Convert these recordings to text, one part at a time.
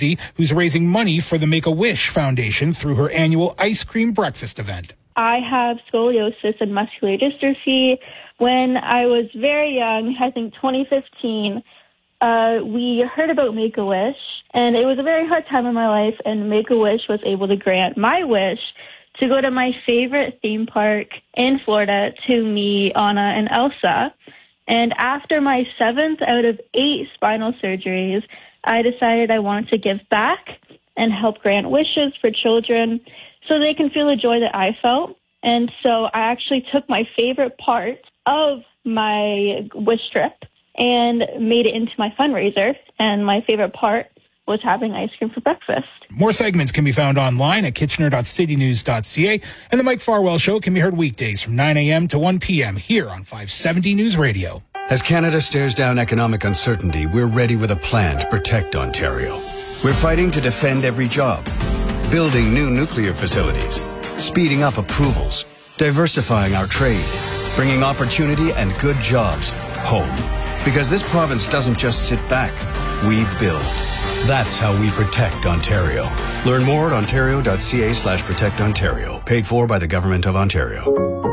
Lindsay, who's raising money for the Make-A-Wish Foundation through her annual ice cream breakfast event. I have scoliosis and muscular dystrophy. When I was very young, I think 2015, we heard about Make-A-Wish, and it was a very hard time in my life, and Make-A-Wish was able to grant my wish to go to my favorite theme park in Florida to me, Anna, and Elsa. And after my 7th out of 8 spinal surgeries, I decided I wanted to give back and help grant wishes for children so they can feel the joy that I felt. And so I actually took my favorite part of my wish trip and made it into my fundraiser. And my favorite part was having ice cream for breakfast. More segments can be found online at kitchener.citynews.ca, and the Mike Farwell Show can be heard weekdays from 9 a.m. to 1 p.m. here on 570 News Radio. As Canada stares down economic uncertainty, we're ready with a plan to protect Ontario. We're fighting to defend every job, building new nuclear facilities, speeding up approvals, diversifying our trade, bringing opportunity and good jobs home. Because this province doesn't just sit back, we build. That's how we protect Ontario. Learn more at ontario.ca/protectontario. Paid for by the Government of Ontario.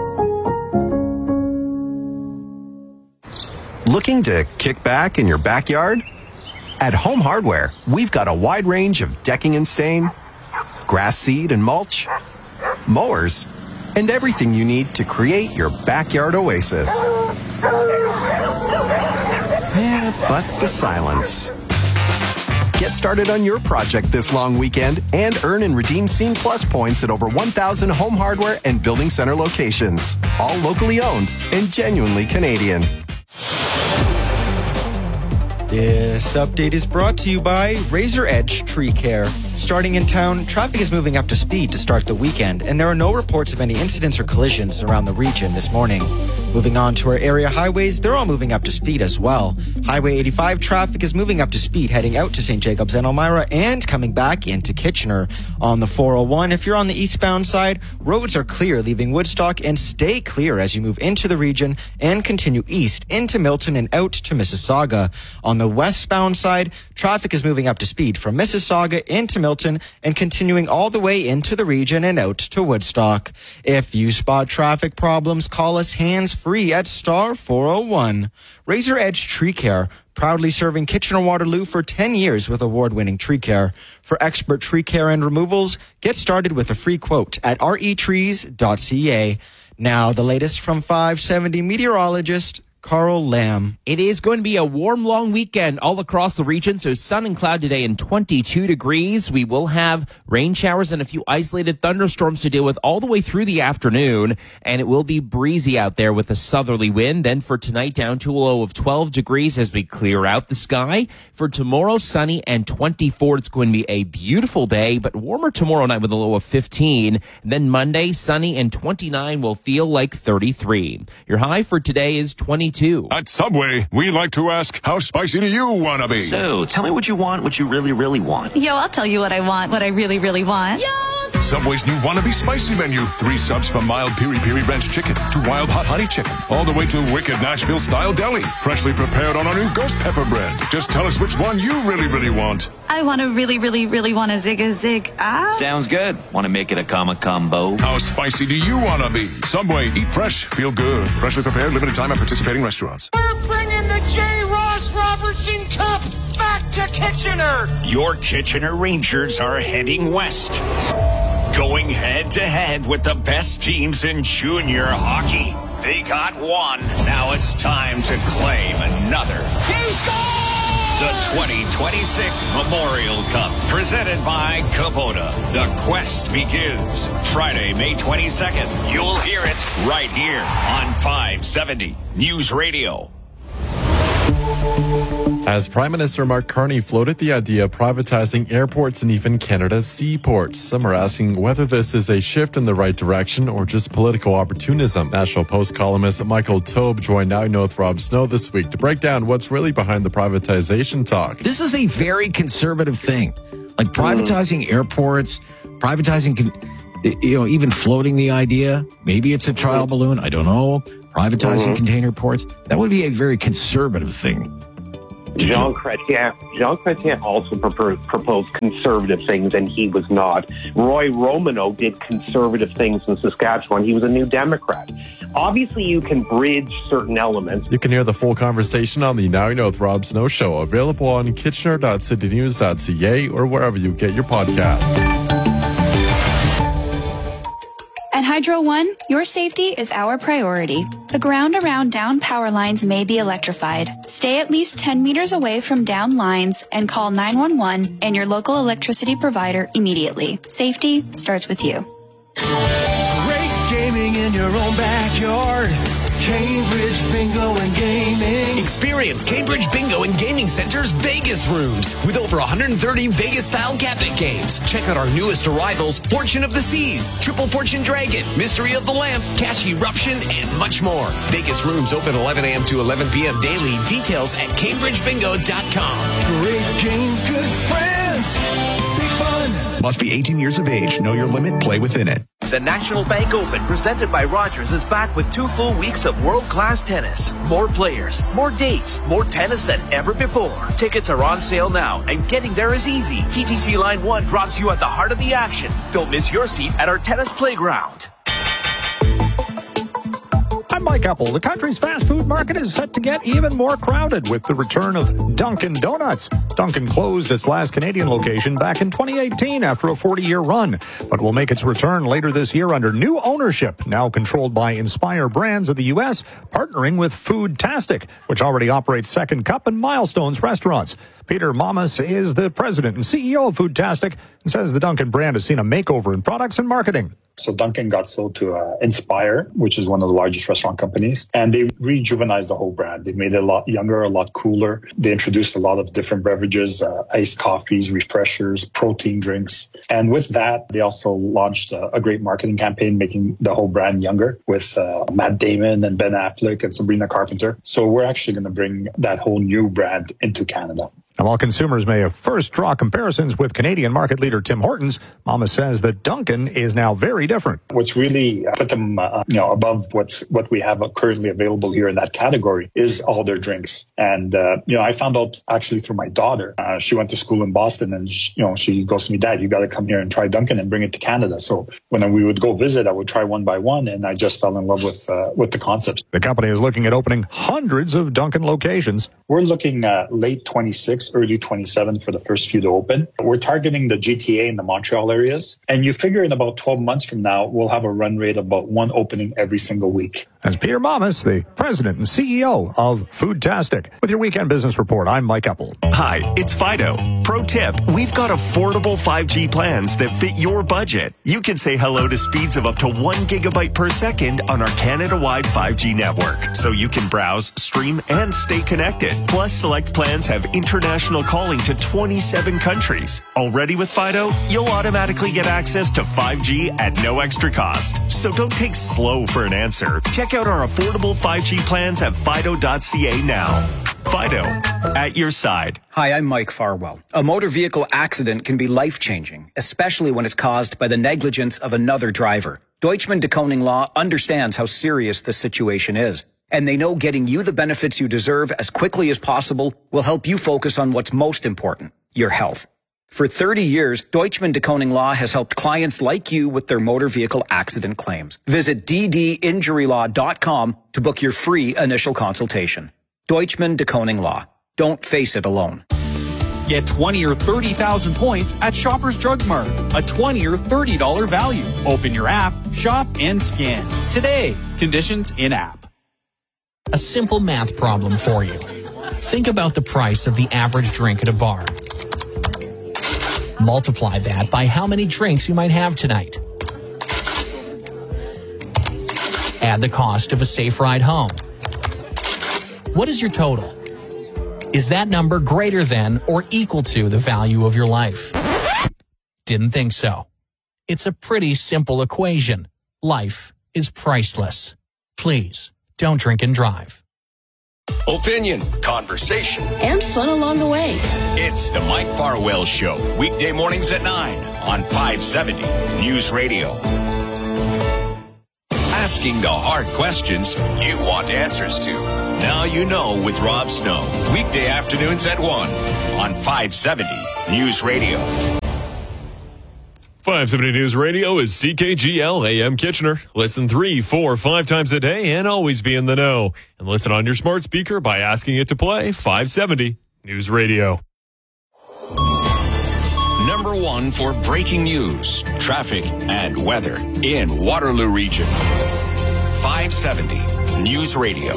Looking to kick back in your backyard? At Home Hardware, we've got a wide range of decking and stain, grass seed and mulch, mowers, and everything you need to create your backyard oasis. Yeah, but the silence. Get started on your project this long weekend and earn and redeem Scene Plus points at over 1,000 Home Hardware and Building Center locations. All locally owned and genuinely Canadian. This update is brought to you by Razor Edge Tree Care. Starting in town, traffic is moving up to speed to start the weekend, and there are no reports of any incidents or collisions around the region this morning. Moving on to our area highways, they're all moving up to speed as well. Highway 85 traffic is moving up to speed heading out to St. Jacobs and Elmira and coming back into Kitchener. On the 401, if you're on the eastbound side, roads are clear leaving Woodstock, and stay clear as you move into the region and continue east into Milton and out to Mississauga. On the westbound side, traffic is moving up to speed from Mississauga into Milton and continuing all the way into the region and out to Woodstock. If you spot traffic problems, call us hands-free at star 401. Razor Edge Tree Care, proudly serving Kitchener-Waterloo for 10 years with award-winning tree care. For expert tree care and removals, get started with a free quote at retrees.ca. Now, the latest from 570 meteorologist Carl Lamb. It is going to be a warm, long weekend all across the region. So sun and cloud today and 22 degrees. We will have rain showers and a few isolated thunderstorms to deal with all the way through the afternoon. And it will be breezy out there with a southerly wind. Then for tonight, down to a low of 12 degrees as we clear out the sky. For tomorrow, sunny and 24. It's going to be a beautiful day, but warmer tomorrow night with a low of 15. Then Monday, sunny and 29 will feel like 33. Your high for today is 22. At Subway, we like to ask, how spicy do you want to be? So, tell me what you want, what you really, really want. Yo, I'll tell you what I want, what I really, really want. Yo! Subway's new Wannabe Spicy menu. 3 subs from mild piri-piri ranch chicken to wild hot honey chicken. All the way to wicked Nashville-style deli. Freshly prepared on our new ghost pepper bread. Just tell us which one you really, really want. I want to really, really, really want a zig. Ah. Sounds good. Want to make it a combo? How spicy do you want to be? Subway, eat fresh, feel good. Freshly prepared, limited time at participating restaurants. We're bringing the J. Ross Robertson Cup back to Kitchener. Your Kitchener Rangers are heading west, going head-to-head with the best teams in junior hockey. They got one. Now it's time to claim another. He scored! The 2026 Memorial Cup, presented by Kubota. The quest begins Friday, May 22nd. You'll hear it right here on 570 News Radio. As Prime Minister Mark Carney floated the idea of privatizing airports and even Canada's seaports, some are asking whether this is a shift in the right direction or just political opportunism. National Post columnist Michael Taube joined Now You Know with Rob Snow this week to break down what's really behind the privatization talk. This is a very conservative thing, like privatizing airports, privatizing, even floating the idea. Maybe it's a trial balloon. I don't know. Privatizing container ports. That would be a very conservative thing. Jean Chrétien also proposed conservative things, and he was not. Roy Romano did conservative things in Saskatchewan. He was a New Democrat. Obviously, you can bridge certain elements. You can hear the full conversation on the Now You Know with Rob Snow show, available on kitchener.citynews.ca or wherever you get your podcasts. At Hydro One, your safety is our priority. The ground around down power lines may be electrified. Stay at least 10 meters away from down lines and call 911 and your local electricity provider immediately. Safety starts with you. Great gaming in your own backyard. Cambridge Bingo and Gaming. Experience Cambridge Bingo and Gaming Center's Vegas rooms with over 130 Vegas-style cabinet games. Check out our newest arrivals, Fortune of the Seas, Triple Fortune Dragon, Mystery of the Lamp, Cash Eruption, and much more. Vegas rooms open 11 a.m. to 11 p.m. daily. Details at CambridgeBingo.com. Great games, good friends, big fun. Must be 18 years of age. Know your limit. Play within it. The National Bank Open, presented by Rogers, is back with 2 full weeks of world-class tennis. More players, more dates, more tennis than ever before. Tickets are on sale now, and getting there is easy. TTC Line 1 drops you at the heart of the action. Don't miss your seat at our tennis playground. I'm Mike Apple. The country's fast food market is set to get even more crowded with the return of Dunkin' Donuts. Dunkin' closed its last Canadian location back in 2018 after a 40-year run, but will make its return later this year under new ownership, now controlled by Inspire Brands of the U.S., partnering with Foodtastic, which already operates Second Cup and Milestones restaurants. Peter Mamas is the president and CEO of Foodtastic and says the Dunkin' brand has seen a makeover in products and marketing. So Dunkin' got sold to Inspire, which is one of the largest restaurant companies, and they rejuvenized the whole brand. They made it a lot younger, a lot cooler. They introduced a lot of different beverages, iced coffees, refreshers, protein drinks. And with that, they also launched a great marketing campaign, making the whole brand younger with Matt Damon and Ben Affleck and Sabrina Carpenter. So we're actually going to bring that whole new brand into Canada. And while consumers may have first draw comparisons with Canadian market leader Tim Hortons, Mama says that Dunkin' is now very different. What's really put them above what we have currently available here in that category is all their drinks. And I found out actually through my daughter. She went to school in Boston, and she goes to me, Dad, you got to come here and try Dunkin' and bring it to Canada. So when we would go visit, I would try one by one, and I just fell in love with the concepts. The company is looking at opening hundreds of Dunkin' locations. We're looking at late 26, early 27 for the first few to open. We're targeting the GTA and the Montreal areas. And you figure in about 12 months from now, we'll have a run rate of about 1 opening every single week. As Peter Mamas, the president and CEO of Foodtastic. With your weekend business report, I'm Mike Apple. Hi, it's Fido. Pro tip, we've got affordable 5G plans that fit your budget. You can say hello to speeds of up to 1 gigabyte per second on our Canada-wide 5G network, so you can browse, stream, and stay connected. Plus, select plans have international calling to 27 countries. Already with Fido, you'll automatically get access to 5G at no extra cost. So don't take slow for an answer. Check out our affordable 5G plans at fido.ca now. Fido, at your side. Hi, I'm Mike Farwell. A motor vehicle accident can be life-changing, especially when it's caused by the negligence of another driver. Deutschman DeKoning Law understands how serious this situation is, and they know getting you the benefits you deserve as quickly as possible will help you focus on what's most important, your health. For 30 years, Deutschman DeKoning Law has helped clients like you with their motor vehicle accident claims. Visit ddinjurylaw.com to book your free initial consultation. Deutschman DeKoning Law. Don't face it alone. Get 20 or 30,000 points at Shoppers Drug Mart. A $20 or $30 value. Open your app, shop, and scan. Today. Conditions in app. A simple math problem for you. Think about the price of the average drink at a bar. Multiply that by how many drinks you might have tonight. Add the cost of a safe ride home. What is your total? Is that number greater than or equal to the value of your life? Didn't think so. It's a pretty simple equation. Life is priceless. Please, don't drink and drive. Opinion, conversation, and fun along the way. It's the Mike Farwell Show, weekday mornings at 9 on 570 News Radio. asking the hard questions you want answers to. Now you know with Rob Snow. Weekday afternoons at 1 on 570 News Radio. 570 News Radio is CKGL AM Kitchener. Listen 3, 4, 5 times a day and always be in the know. And listen on your smart speaker by asking it to play 570 News Radio. Number 1 for breaking news, traffic, and weather in Waterloo Region. 570 News Radio.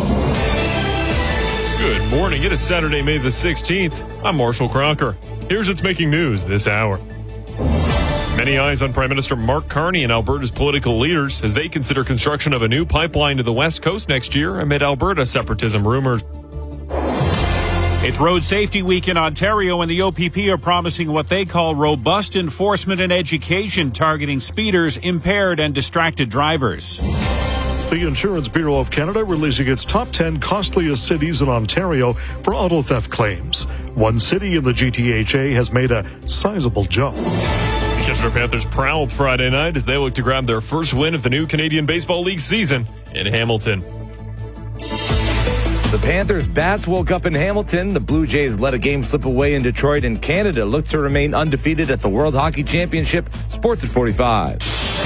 Good morning. It is Saturday, May the 16th. I'm Marshall Crocker. Here's what's making news this hour. Many eyes on Prime Minister Mark Carney and Alberta's political leaders as they consider construction of a new pipeline to the West Coast next year amid Alberta separatism rumors. It's Road Safety Week in Ontario, and the OPP are promising what they call robust enforcement and education targeting speeders, impaired and distracted drivers. The Insurance Bureau of Canada releasing its top 10 costliest cities in Ontario for auto theft claims. One city in the GTHA has made a sizable jump. The Kitchener Panthers prowled Friday night as they look to grab their first win of the new Canadian Baseball League season in Hamilton. The Panthers' bats woke up in Hamilton. The Blue Jays let a game slip away in Detroit, and Canada looked to remain undefeated at the World Hockey Championship. Sports at 45.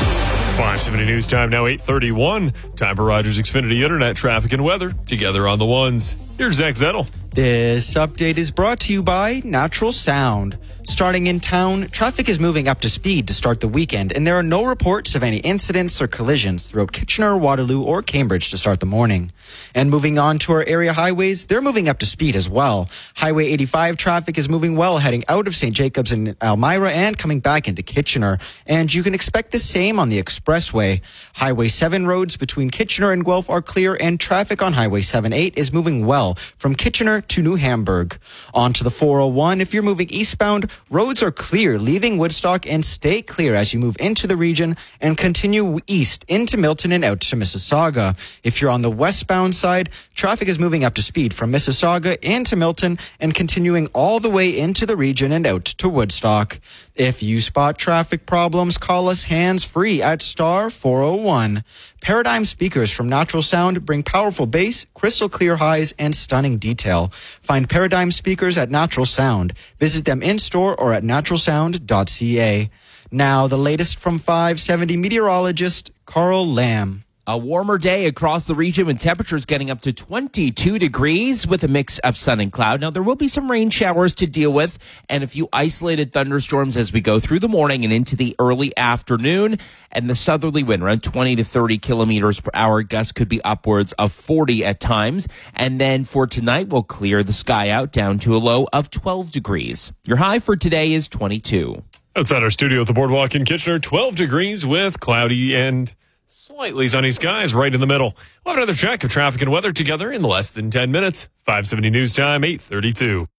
570 News Time now 8:31. Time for Rogers Xfinity Internet traffic and weather together on the ones. Here's Zach Zettel. This update is brought to you by Natural Sound. Starting in town, traffic is moving up to speed to start the weekend, and there are no reports of any incidents or collisions throughout Kitchener, Waterloo, or Cambridge to start the morning. And moving on to our area highways, they're moving up to speed as well. Highway 85 traffic is moving well, heading out of St. Jacobs and Elmira and coming back into Kitchener. And you can expect the same on the expressway. Highway 7 roads between Kitchener and Guelph are clear, and traffic on Highway 78 is moving well from Kitchener to New Hamburg. On to the 401, if you're moving eastbound, roads are clear, leaving Woodstock, and stay clear as you move into the region and continue east into Milton and out to Mississauga. If you're on the westbound side, traffic is moving up to speed from Mississauga into Milton and continuing all the way into the region and out to Woodstock. If you spot traffic problems, call us hands-free at star 401. Paradigm speakers from Natural Sound bring powerful bass, crystal clear highs, and stunning detail. Find Paradigm speakers at Natural Sound. Visit them in-store or at naturalsound.ca. Now, the latest from 570 meteorologist Carl Lamb. A warmer day across the region with temperatures getting up to 22 degrees with a mix of sun and cloud. Now, there will be some rain showers to deal with and a few isolated thunderstorms as we go through the morning and into the early afternoon. And the southerly wind around 20 to 30 kilometers per hour. Gusts could be upwards of 40 at times. And then for tonight, we'll clear the sky out down to a low of 12 degrees. Your high for today is 22. Outside our studio at the Boardwalk in Kitchener, 12 degrees with cloudy and slightly sunny skies right in the middle. We'll have another check of traffic and weather together in less than 10 minutes. 570 News Time, 8:32.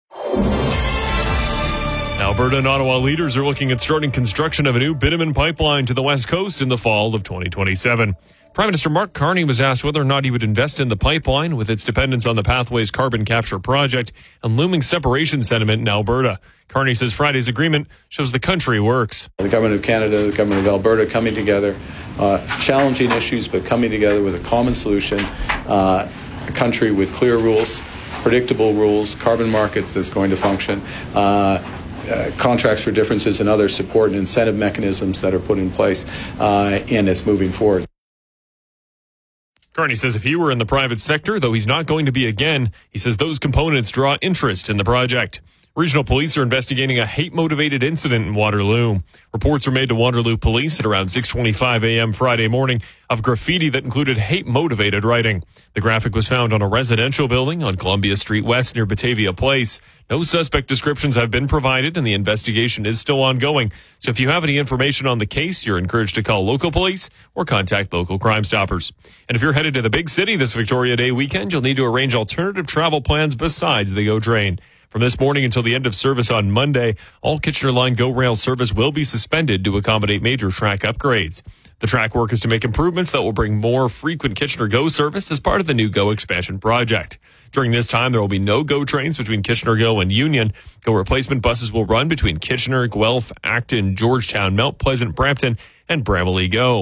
Alberta and Ottawa leaders are looking at starting construction of a new bitumen pipeline to the West Coast in the fall of 2027. Prime Minister Mark Carney was asked whether or not he would invest in the pipeline with its dependence on the Pathways carbon capture project and looming separation sentiment in Alberta. Carney says Friday's agreement shows the country works. The government of Canada, the government of Alberta coming together, challenging issues, but coming together with a common solution, a country with clear rules, predictable rules, carbon markets that's going to function, contracts for differences and other support and incentive mechanisms that are put in place, and it's moving forward. Carney says if he were in the private sector, though he's not going to be again, he says those components draw interest in the project. Regional police are investigating a hate-motivated incident in Waterloo. Reports were made to Waterloo police at around 6:25 a.m. Friday morning of graffiti that included hate-motivated writing. The graphic was found on a residential building on Columbia Street West near Batavia Place. No suspect descriptions have been provided, and the investigation is still ongoing. So if you have any information on the case, you're encouraged to call local police or contact local Crime Stoppers. And if you're headed to the big city this Victoria Day weekend, you'll need to arrange alternative travel plans besides the GO train. From this morning until the end of service on Monday, all Kitchener Line GO Rail service will be suspended to accommodate major track upgrades. The track work is to make improvements that will bring more frequent Kitchener GO service as part of the new GO expansion project. During this time, there will be no GO trains between Kitchener GO and Union. GO replacement buses will run between Kitchener, Guelph, Acton, Georgetown, Mount Pleasant, Brampton, and Bramalea GO.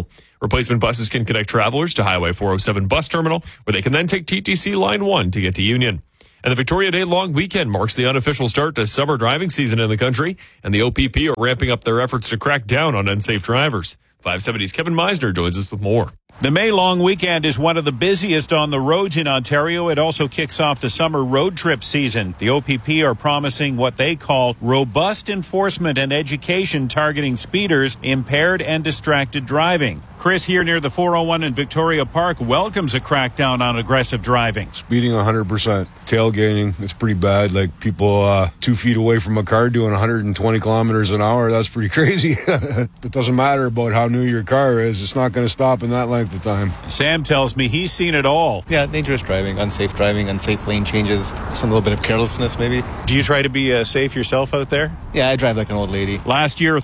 Replacement buses can connect travelers to Highway 407 bus terminal, where they can then take TTC Line 1 to get to Union. And the Victoria Day long weekend marks the unofficial start to summer driving season in the country, and the OPP are ramping up their efforts to crack down on unsafe drivers. 570's Kevin Meisner joins us with more. The May long weekend is one of the busiest on the roads in Ontario. It also kicks off the summer road trip season. The OPP are promising what they call robust enforcement and education targeting speeders, impaired and distracted driving. Chris here near the 401 in Victoria Park welcomes a crackdown on aggressive driving. Speeding 100%. Tailgating, it's pretty bad. Like people 2 feet away from a car doing 120 kilometers an hour. That's pretty crazy. It doesn't matter about how new your car is. It's not going to stop in that length of time. Sam tells me he's seen it all. Yeah, dangerous driving, unsafe lane changes, some little bit of carelessness maybe. Do you try to be safe yourself out there? Yeah, I drive like an old lady. Last year,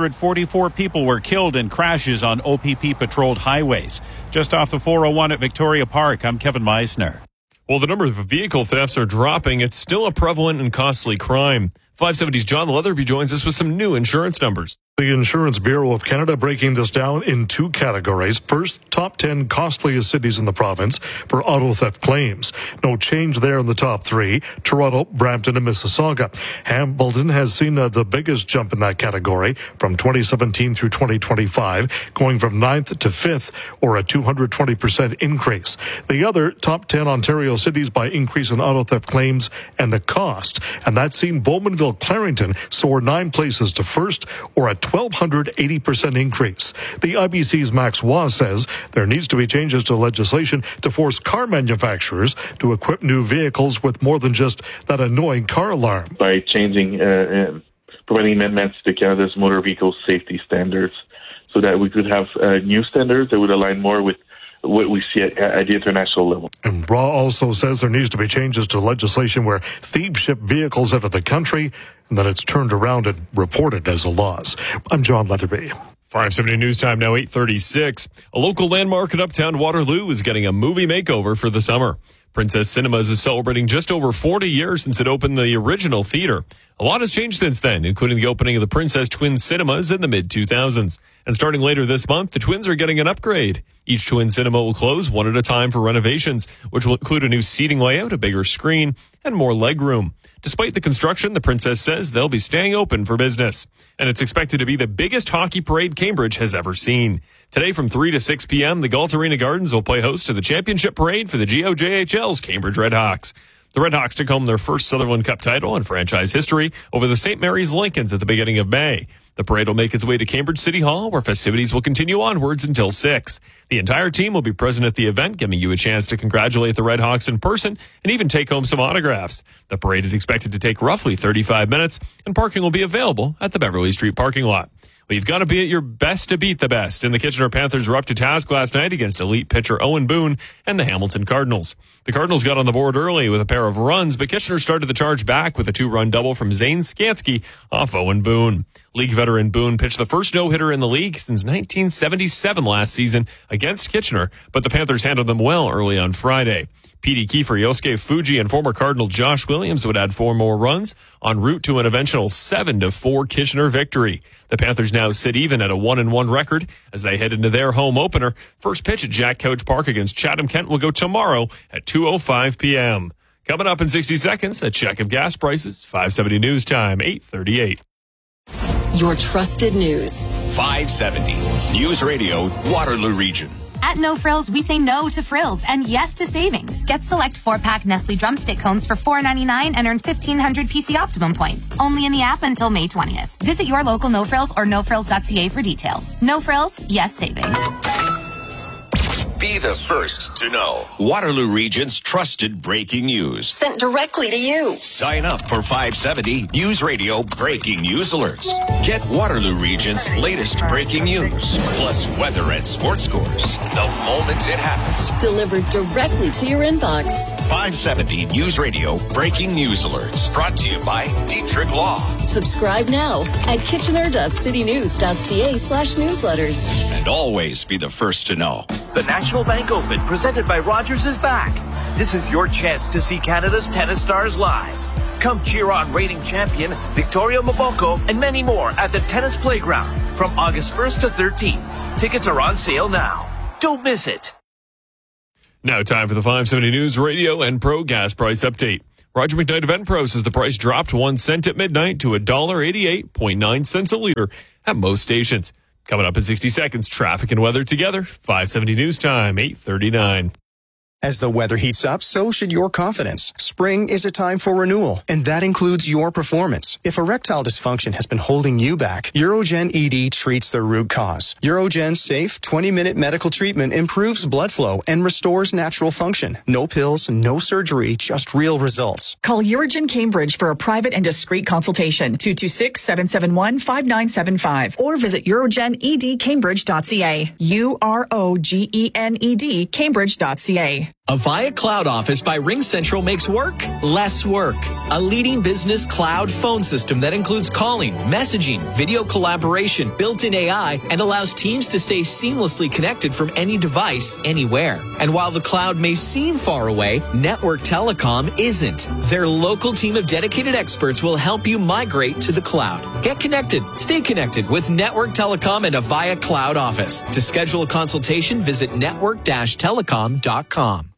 344 people were killed in crashes on OPP patrolled highways. Just off the 401 at Victoria Park, I'm Kevin Meisner. While the number of vehicle thefts are dropping, it's still a prevalent and costly crime. 570's John Leatherby joins us with some new insurance numbers. The Insurance Bureau of Canada breaking this down in 2 categories. First, top 10 costliest cities in the province for auto theft claims. No change there in the top 3. Toronto, Brampton, and Mississauga. Hamilton has seen the biggest jump in that category from 2017 through 2025, going from 9th to 5th, or a 220% increase. The other top 10 Ontario cities by increase in auto theft claims and the cost. And that's seen Bowmanville, Clarington soar 9 places to first, or a 1,280% increase. The IBC's Max Waugh says there needs to be changes to legislation to force car manufacturers to equip new vehicles with more than just that annoying car alarm. By changing, providing amendments to Canada's motor vehicle safety standards so that we could have new standards that would align more with what we see at the international level. And Waugh also says there needs to be changes to legislation where thieves ship vehicles out of the country and then it's turned around and reported as a loss. I'm John Leatherby. 570 News Time now 8:36. A local landmark in Uptown Waterloo is getting a movie makeover for the summer. Princess Cinemas is celebrating just over 40 years since it opened the original theater. A lot has changed since then, including the opening of the Princess Twin Cinemas in the mid-2000s. And starting later this month, the Twins are getting an upgrade. Each Twin Cinema will close one at a time for renovations, which will include a new seating layout, a bigger screen, and more legroom. Despite the construction, the Princess says they'll be staying open for business. And it's expected to be the biggest hockey parade Cambridge has ever seen. Today from 3 to 6 p.m., the Galt Arena Gardens will play host to the championship parade for the GOJHL's Cambridge Redhawks. The Redhawks took home their first Sutherland Cup title in franchise history over the St. Mary's Lincolns at the beginning of May. The parade will make its way to Cambridge City Hall, where festivities will continue onwards until 6. The entire team will be present at the event, giving you a chance to congratulate the Redhawks in person and even take home some autographs. The parade is expected to take roughly 35 minutes, and parking will be available at the Beverly Street parking lot. Well, you've got to be at your best to beat the best, and the Kitchener Panthers were up to task last night against elite pitcher Owen Boone and the Hamilton Cardinals. The Cardinals got on the board early with a pair of runs, but Kitchener started the charge back with a 2-run double from Zane Skansky off Owen Boone. League veteran Boone pitched the first no-hitter in the league since 1977 last season against Kitchener, but the Panthers handled them well early on Friday. Petey Kiefer, Yosuke Fuji, and former Cardinal Josh Williams would add 4 more runs en route to an eventual 7-4 Kitchener victory. The Panthers now sit even at a 1-1 record as they head into their home opener. First pitch at Jack Couch Park against Chatham-Kent will go tomorrow at 2:05 p.m. Coming up in 60 seconds, a check of gas prices. 570 News Time, 8:38. Your trusted news. 570 News Radio, Waterloo Region. At No Frills, we say no to frills and yes to savings. Get select 4-pack Nestle drumstick cones for $4.99 and earn 1,500 PC Optimum points. Only in the app until May 20th. Visit your local No Frills or nofrills.ca for details. No Frills, yes savings. Be the first to know. Waterloo Region's trusted breaking news. Sent directly to you. Sign up for 570 News Radio Breaking News Alerts. Get Waterloo Region's latest breaking news, plus weather and sports scores the moment it happens. Delivered directly to your inbox. 570 News Radio Breaking News Alerts. Brought to you by Dietrich Law. Subscribe now at kitchener.citynews.ca/newsletters. And always be the first to know. The National Bank Open, presented by Rogers, is back. This is your chance to see Canada's tennis stars live. Come cheer on reigning champion Victoria Mboko and many more at the Tennis Playground from August 1st to 13th. Tickets are on sale now. Don't miss it. Now time for the 570 News Radio and Pro gas price update. Roger McKnight of Enpro says the price dropped 1 cent at midnight to $1.88.9 a liter at most stations. Coming up in 60 seconds, traffic and weather together. 570 News Time, 8:39. As the weather heats up, so should your confidence. Spring is a time for renewal, and that includes your performance. If erectile dysfunction has been holding you back, Urogen ED treats the root cause. Urogen's safe 20-minute medical treatment improves blood flow and restores natural function. No pills, no surgery, just real results. Call Urogen Cambridge for a private and discreet consultation, 226-771-5975, or visit urogenedcambridge.ca. UROGENED Cambridge.ca. Avaya Cloud Office by RingCentral makes work less work. A leading business cloud phone system that includes calling, messaging, video collaboration, built-in AI, and allows teams to stay seamlessly connected from any device, anywhere. And while the cloud may seem far away, Network Telecom isn't. Their local team of dedicated experts will help you migrate to the cloud. Get connected. Stay connected with Network Telecom and Avaya Cloud Office. To schedule a consultation, visit network-telecom.com.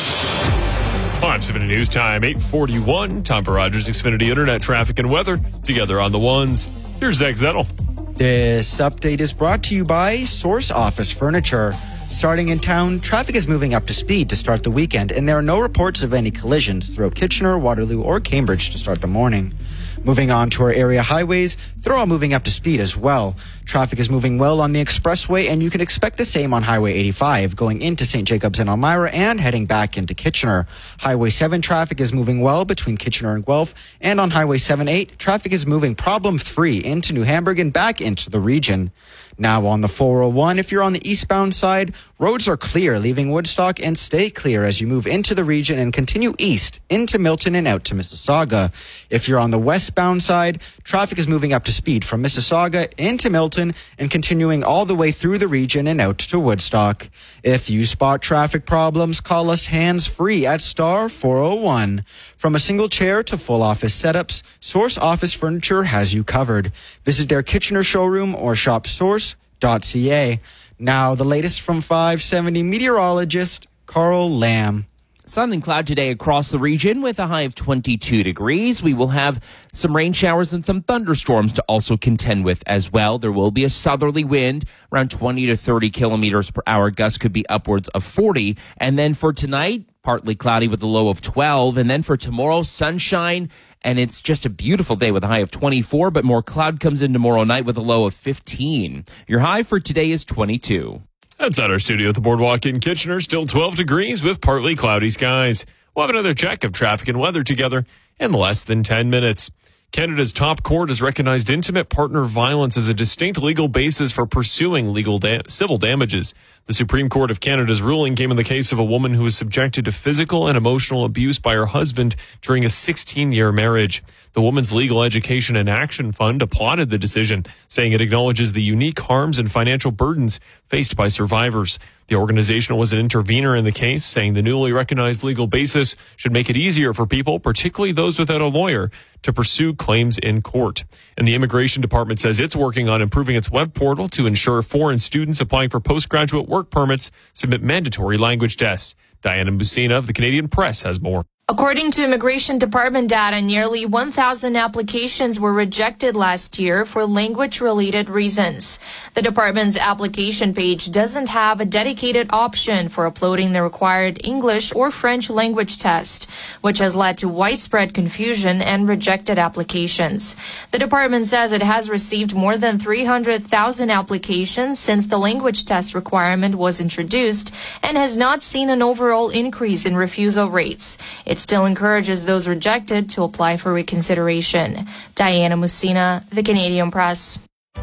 570 News Time, 8:41. Time for Rogers Xfinity Internet traffic and weather together on the ones. Here's Zach Zettel. This update is brought to you by Source Office Furniture. Starting in town, traffic is moving up to speed to start the weekend, and there are no reports of any collisions throughout Kitchener, Waterloo, or Cambridge to start the morning. Moving on to our area highways, they're all moving up to speed as well. Traffic is moving well on the expressway, and you can expect the same on Highway 85 going into St. Jacobs and Elmira and heading back into Kitchener. Highway 7 traffic is moving well between Kitchener and Guelph, and on Highway 78, traffic is moving problem-free into New Hamburg and back into the region. Now on the 401, if you're on the eastbound side, roads are clear, leaving Woodstock, and stay clear as you move into the region and continue east into Milton and out to Mississauga. If you're on the westbound side, traffic is moving up to speed from Mississauga into Milton and continuing all the way through the region and out to Woodstock. If you spot traffic problems, call us hands-free at star 401. From a single chair to full office setups, Source Office Furniture has you covered. Visit their Kitchener showroom or shop source.ca. Now, the latest from 570 meteorologist Carl Lamb. Sun and cloud today across the region with a high of 22 degrees. We will have some rain showers and some thunderstorms to also contend with as well. There will be a southerly wind around 20 to 30 kilometers per hour. Gusts could be upwards of 40. And then for tonight, partly cloudy with a low of 12. And then for tomorrow, sunshine. And it's just a beautiful day with a high of 24, but more cloud comes in tomorrow night with a low of 15. Your high for today is 22. Outside our studio at the Boardwalk in Kitchener, still 12 degrees with partly cloudy skies. We'll have another check of traffic and weather together in less than 10 minutes. Canada's top court has recognized intimate partner violence as a distinct legal basis for pursuing civil damages. The Supreme Court of Canada's ruling came in the case of a woman who was subjected to physical and emotional abuse by her husband during a 16-year marriage. The Women's Legal Education and Action Fund applauded the decision, saying it acknowledges the unique harms and financial burdens faced by survivors. The organization was an intervener in the case, saying the newly recognized legal basis should make it easier for people, particularly those without a lawyer, to pursue claims in court. And the Immigration Department says it's working on improving its web portal to ensure foreign students applying for postgraduate work permits submit mandatory language tests. Diana Musina of the Canadian Press has more. According to Immigration Department data, nearly 1,000 applications were rejected last year for language-related reasons. The department's application page doesn't have a dedicated option for uploading the required English or French language test, which has led to widespread confusion and rejected applications. The department says it has received more than 300,000 applications since the language test requirement was introduced and has not seen an overall increase in refusal rates. It still encourages those rejected to apply for reconsideration. Diana Musina, the Canadian Press.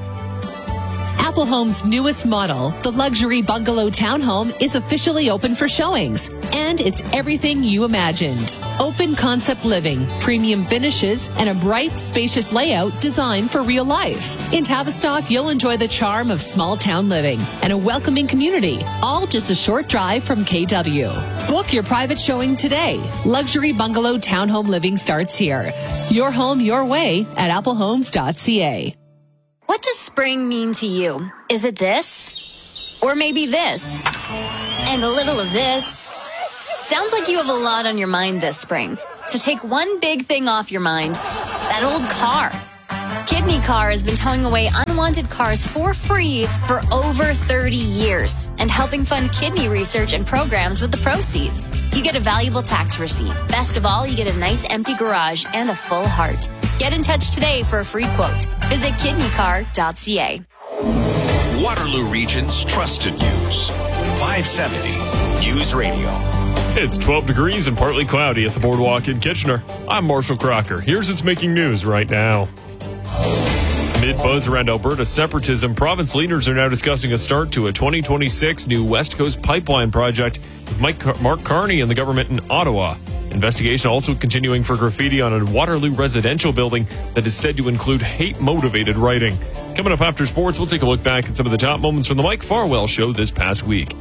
Apple Home's newest model, the luxury bungalow townhome, is officially open for showings. And it's everything you imagined. Open concept living, premium finishes, and a bright, spacious layout designed for real life. In Tavistock, you'll enjoy the charm of small town living and a welcoming community, all just a short drive from KW. Book your private showing today. Luxury bungalow townhome living starts here. Your home, your way at applehomes.ca. What does spring mean to you? Is it this? Or maybe this. And a little of this. Sounds like you have a lot on your mind this spring. So take one big thing off your mind. That old car. Kidney Car has been towing away unwanted cars for free for over 30 years and helping fund kidney research and programs with the proceeds. You get a valuable tax receipt. Best of all, you get a nice empty garage and a full heart. Get in touch today for a free quote. Visit kidneycar.ca. Waterloo Region's trusted news. 570 News Radio. It's 12 degrees and partly cloudy at the Boardwalk in Kitchener. I'm Marshall Crocker. Here's what's making news right now. Amid buzz around Alberta separatism, province leaders are now discussing a start to a 2026 new West Coast pipeline project with Mark Carney and the government in Ottawa. Investigation also continuing for graffiti on a Waterloo residential building that is said to include hate-motivated writing. Coming up after sports, we'll take a look back at some of the top moments from the Mike Farwell Show this past week.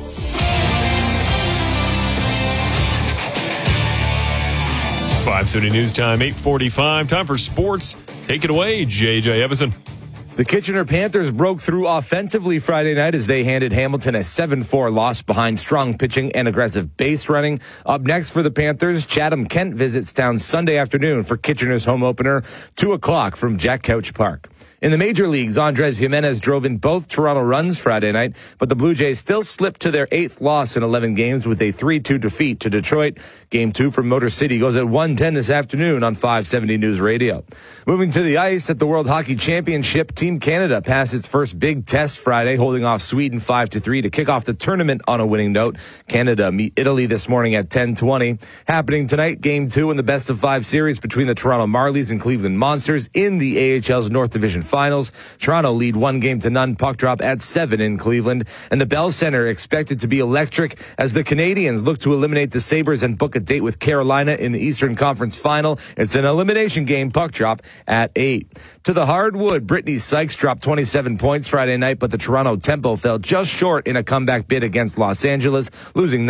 .570 News Time, 8:45. Time for sports. Take it away, JJ Evison. The Kitchener Panthers broke through offensively Friday night as they handed Hamilton a 7-4 loss behind strong pitching and aggressive base running. Up next for the Panthers, Chatham-Kent visits town Sunday afternoon for Kitchener's home opener, 2 o'clock from Jack Couch Park. In the major leagues, Andres Jimenez drove in both Toronto runs Friday night, but the Blue Jays still slipped to their 8th loss in 11 games with a 3-2 defeat to Detroit. Game 2 from Motor City goes at 1:10 this afternoon on 570 News Radio. Moving to the ice at the World Hockey Championship, Team Canada passed its first big test Friday, holding off Sweden 5-3 to kick off the tournament on a winning note. Canada meet Italy this morning at 10:20. Happening tonight, Game 2 in the best-of-5 series between the Toronto Marlies and Cleveland Monsters in the AHL's North Division Finals. Toronto lead 1-0 puck drop at 7 in Cleveland. And the Bell Center expected to be electric as the Canadians look to eliminate the Sabres and book a date with Carolina in the Eastern Conference Final. It's an elimination game, puck drop at 8. To the hardwood, Brittany Sykes dropped 27 points Friday night, but the Toronto Tempo fell just short in a comeback bid against Los Angeles, losing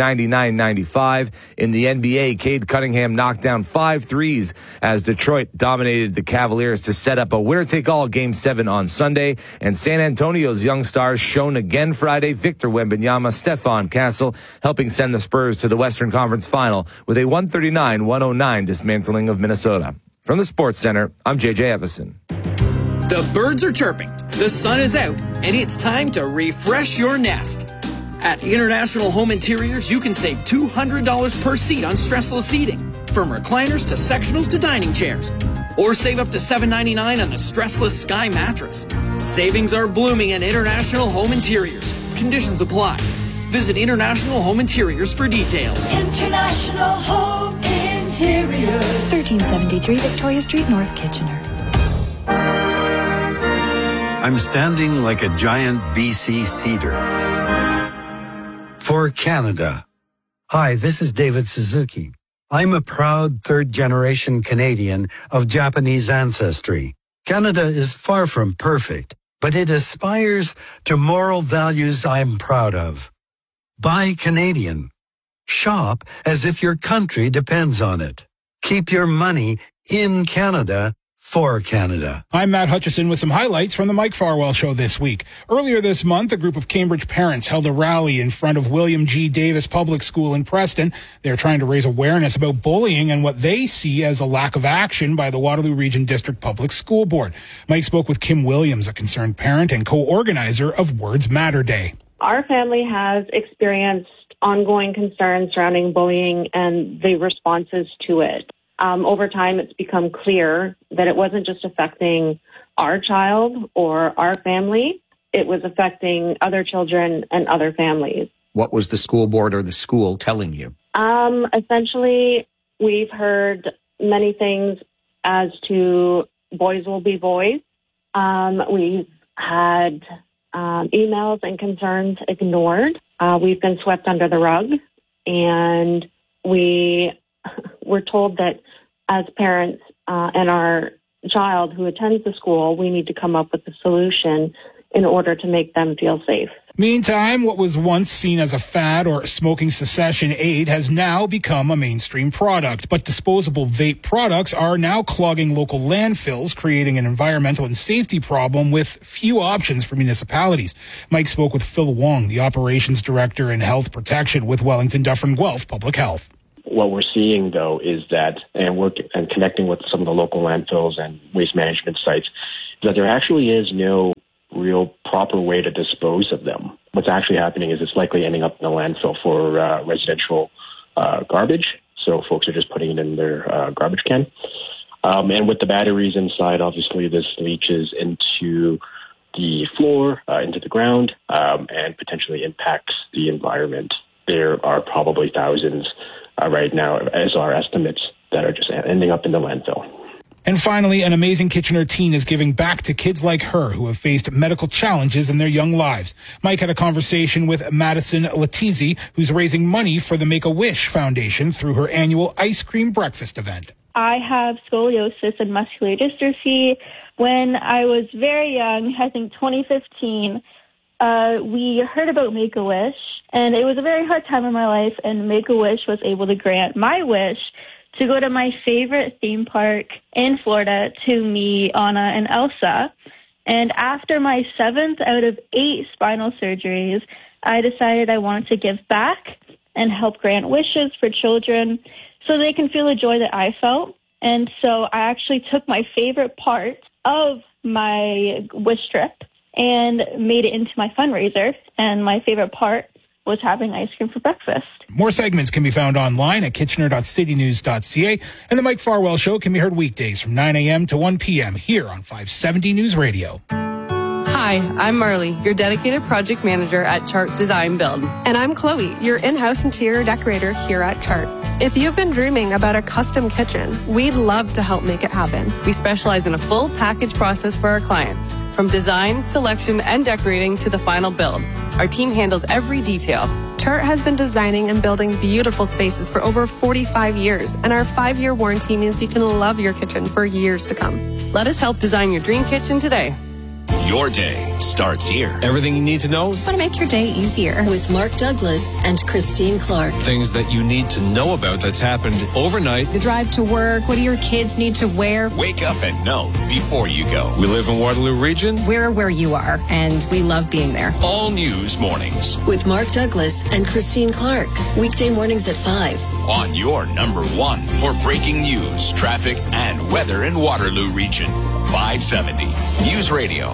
99-95. In the NBA, Cade Cunningham knocked down 5 threes as Detroit dominated the Cavaliers to set up a winner-take-all Game 7 on Sunday. And San Antonio's young stars shone again Friday. Victor Wembanyama, Stephon Castle, helping send the Spurs to the Western Conference Final with a 139-109 dismantling of Minnesota. From the Sports Center, I'm JJ Evison. The birds are chirping, the sun is out, and it's time to refresh your nest. At International Home Interiors, you can save $200 per seat on stressless seating, from recliners to sectionals to dining chairs. Or save up to $7.99 on the stressless Sky mattress. Savings are blooming at International Home Interiors. Conditions apply. Visit International Home Interiors for details. International Home Interiors. 1373 Victoria Street, North Kitchener. I'm standing like a giant BC cedar. For Canada. Hi, this is David Suzuki. I'm a proud third-generation Canadian of Japanese ancestry. Canada is far from perfect, but it aspires to moral values I'm proud of. Buy Canadian. Shop as if your country depends on it. Keep your money in Canada for Canada. I'm Matt Hutchison with some highlights from the Mike Farwell Show this week. Earlier this month, a group of Cambridge parents held a rally in front of William G. Davis Public School in Preston. They're trying to raise awareness about bullying and what they see as a lack of action by the Waterloo Region District Public School Board. Mike spoke with Kim Williams, a concerned parent and co-organizer of Words Matter Day. Our family has experienced ongoing concerns surrounding bullying and the responses to it. Over time, it's become clear that it wasn't just affecting our child or our family. It was affecting other children and other families. What was the school board or the school telling you? Essentially, we've heard many things as to boys will be boys. We've had emails and concerns ignored. We've been swept under the rug, and we're told that as parents and our child who attends the school, we need to come up with a solution in order to make them feel safe. Meantime, what was once seen as a fad or smoking cessation aid has now become a mainstream product. But disposable vape products are now clogging local landfills, creating an environmental and safety problem with few options for municipalities. Mike spoke with Phil Wong, the operations director in health protection with Wellington Dufferin Guelph Public Health. What we're seeing, though, is that, and connecting with some of the local landfills and waste management sites, that there actually is no real proper way to dispose of them. What's actually happening is it's likely ending up in a landfill for residential garbage. So folks are just putting it in their garbage can. And with the batteries inside, obviously this leaches into the floor, into the ground, and potentially impacts the environment. There are probably thousands right now, as our estimates, that are just ending up in the landfill. And finally, an amazing Kitchener teen is giving back to kids like her who have faced medical challenges in their young lives. Mike had a conversation with Madison Letizzi, who's raising money for the Make-A-Wish Foundation through her annual ice cream breakfast event. I have scoliosis and muscular dystrophy. When I was very young, I think 2015, we heard about Make-A-Wish, and it was a very hard time in my life, and Make-A-Wish was able to grant my wish to go to my favorite theme park in Florida to me, Anna, and Elsa. And after my 7th out of 8 spinal surgeries, I decided I wanted to give back and help grant wishes for children so they can feel the joy that I felt. And so I actually took my favorite part of my wish trip and made it into my fundraiser. And my favorite part was having ice cream for breakfast. More segments can be found online at kitchener.citynews.ca, and the Mike Farwell Show can be heard weekdays from 9 a.m. to 1 p.m. here on 570 News Radio. Hi, I'm Marley, your dedicated project manager at Chart Design Build. And I'm Chloe, your in-house interior decorator here at Chart. If you've been dreaming about a custom kitchen, we'd love to help make it happen. We specialize in a full package process for our clients, from design, selection, and decorating to the final build. Our team handles every detail. Chart has been designing and building beautiful spaces for over 45 years, and our 5-year warranty means you can love your kitchen for years to come. Let us help design your dream kitchen today. Your day starts here. Everything you need to know. Just want to make your day easier. With Mark Douglas and Christine Clark. Things that you need to know about that's happened overnight. The drive to work. What do your kids need to wear? Wake up and know before you go. We live in Waterloo Region. We're where you are, and we love being there. All News Mornings. With Mark Douglas and Christine Clark. Weekday mornings at 5. On your number 1 for breaking news, traffic, and weather in Waterloo Region. 570 News Radio.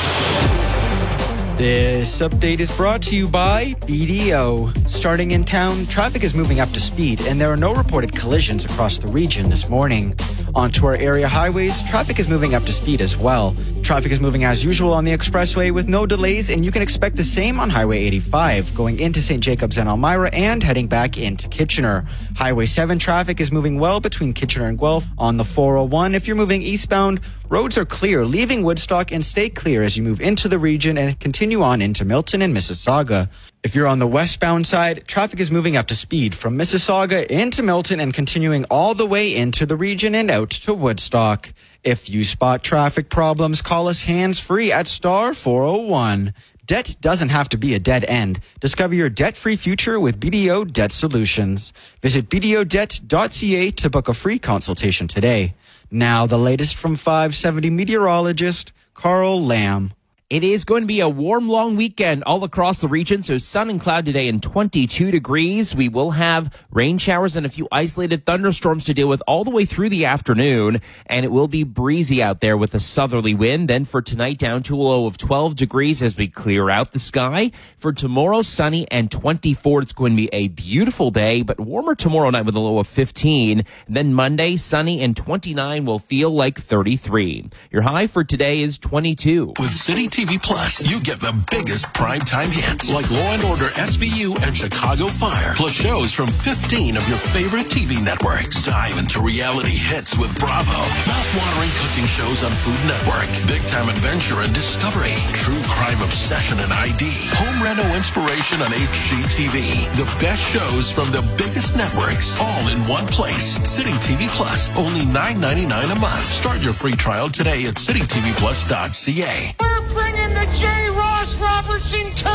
This update is brought to you by BDO. Starting in town, traffic is moving up to speed, and there are no reported collisions across the region this morning. Onto our area highways, traffic is moving up to speed as well. Traffic is moving as usual on the expressway with no delays, and you can expect the same on Highway 85, going into St. Jacobs and Elmira and heading back into Kitchener. Highway 7 traffic is moving well between Kitchener and Guelph. On the 401, if you're moving eastbound, roads are clear, leaving Woodstock, and stay clear as you move into the region and continue on into Milton and Mississauga. If you're on the westbound side, traffic is moving up to speed from Mississauga into Milton and continuing all the way into the region and out to Woodstock. If you spot traffic problems, call us hands-free at star 401. Debt doesn't have to be a dead end. Discover your debt-free future with BDO Debt Solutions. Visit bdodebt.ca to book a free consultation today. Now the latest from 570 meteorologist Carl Lamb. It is going to be a warm, long weekend all across the region. So sun and cloud today and 22 degrees. We will have rain showers and a few isolated thunderstorms to deal with all the way through the afternoon. And it will be breezy out there with a southerly wind. Then for tonight, down to a low of 12 degrees as we clear out the sky. For tomorrow, sunny and 24. It's going to be a beautiful day, but warmer tomorrow night with a low of 15. Then Monday, sunny and 29 will feel like 33. Your high for today is 22. With City TV Plus, you get the biggest primetime hits like Law & Order SVU and Chicago Fire, plus shows from 15 of your favorite TV networks. Dive into reality hits with Bravo, mouth-watering cooking shows on Food Network, big-time adventure and discovery, true crime obsession and ID, home reno inspiration on HGTV. The best shows from the biggest networks, all in one place. City TV Plus, only $9.99 a month. Start your free trial today at citytvplus.ca. We're bringing the J. Ross Robertson Cup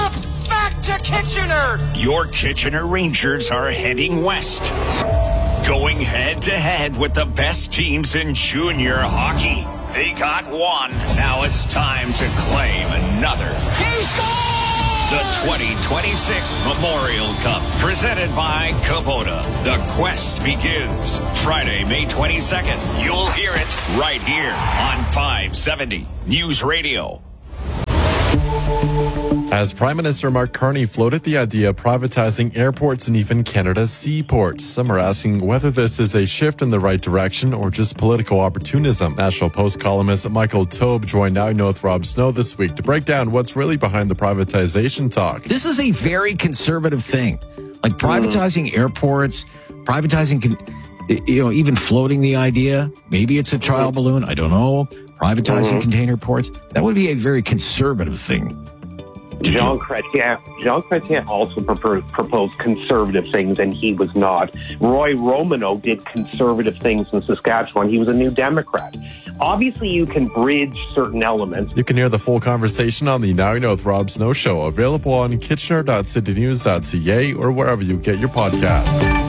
back to Kitchener! Your Kitchener Rangers are heading west. Going head-to-head with the best teams in junior hockey. They got one. Now it's time to claim another. He scored! The 2026 Memorial Cup, presented by Kubota. The quest begins Friday, May 22nd. You'll hear it right here on 570 News Radio. As Prime Minister Mark Carney floated the idea of privatizing airports and even Canada's seaports, some are asking whether this is a shift in the right direction or just political opportunism. National Post columnist Michael Taube joined Now You Know with Rob Snow this week to break down what's really behind the privatization talk. This is a very conservative thing, like privatizing airports, privatizing, even floating the idea. Maybe it's a trial balloon. I don't know. Privatizing container ports. That would be a very conservative thing. Jean Chrétien also proposed conservative things, and he was not. Roy Romano did conservative things in Saskatchewan. He was a New Democrat. Obviously, you can bridge certain elements. You can hear the full conversation on the Now You Know with Rob Snow show, available on kitchener.citynews.ca or wherever you get your podcasts.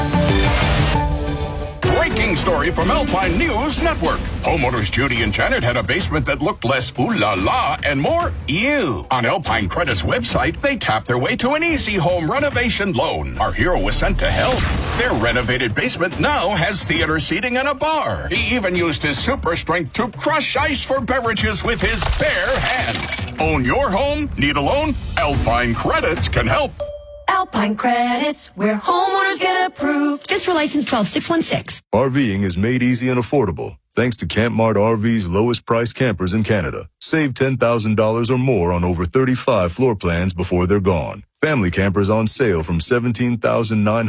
Breaking story from Alpine News Network. Homeowners Judy and Janet had a basement that looked less ooh la la and more ew. On Alpine Credit's website, they tapped their way to an easy home renovation loan. Our hero was sent to help. Their renovated basement now has theater seating and a bar. He even used his super strength to crush ice for beverages with his bare hands. Own your home? Need a loan? Alpine Credits can help. Alpine Credits, where homeowners get approved. Just for license 12616. RVing is made easy and affordable thanks to Campmart RV's lowest price campers in Canada. Save $10,000 or more on over 35 floor plans before they're gone. Family campers on sale from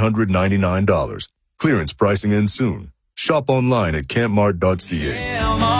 $17,999. Clearance pricing ends soon. Shop online at campmart.ca.